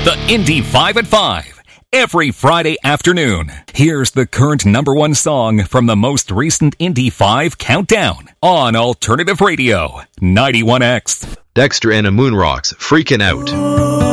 The Indy 5 at 5. Every Friday afternoon. Here's the current number one song from the most recent Indy 5 countdown on Alternative Radio 91X. Dexter and the Moonrocks, Freaking Out.